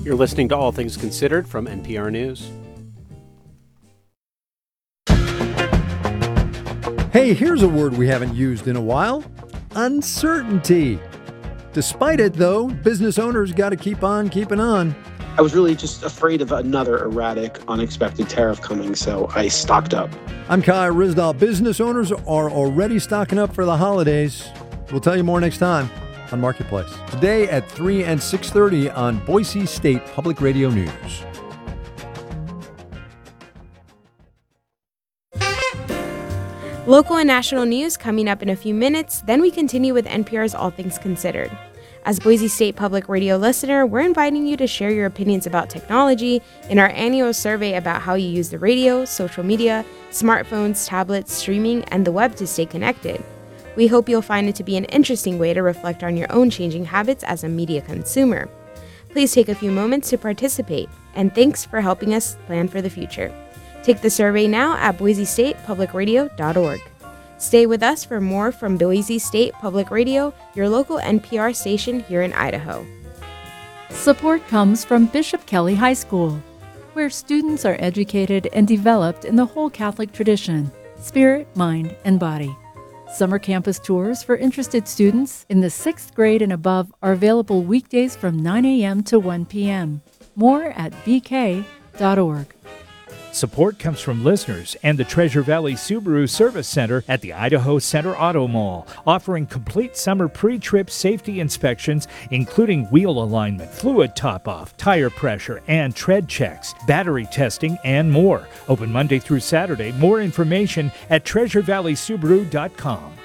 You're listening to All Things Considered from NPR News. Hey, here's a word we haven't used in a while: uncertainty. Despite it, though, business owners got to keep on keeping on. I was really just afraid of another erratic, unexpected tariff coming, so I stocked up. I'm Kai Ryssdal. Business owners are already stocking up for the holidays. We'll tell you more next time on Marketplace. Today at 3 and 6:30 on Boise State Public Radio News. Local and national news coming up in a few minutes, then we continue with NPR's All Things Considered. As Boise State Public Radio listener, we're inviting you to share your opinions about technology in our annual survey about how you use the radio, social media, smartphones, tablets, streaming, and the web to stay connected. We hope you'll find it to be an interesting way to reflect on your own changing habits as a media consumer. Please take a few moments to participate, and thanks for helping us plan for the future. Take the survey now at boisestatepublicradio.org. Stay with us for more from Boise State Public Radio, your local NPR station here in Idaho. Support comes from Bishop Kelly High School, where students are educated and developed in the whole Catholic tradition, spirit, mind, and body. Summer campus tours for interested students in the 6th grade and above are available weekdays from 9 a.m. to 1 p.m. More at bk.org. Support comes from listeners and the Treasure Valley Subaru Service Center at the Idaho Center Auto Mall, offering complete summer pre-trip safety inspections, including wheel alignment, fluid top-off, tire pressure, and tread checks, battery testing, and more. Open Monday through Saturday. More information at treasurevalleysubaru.com.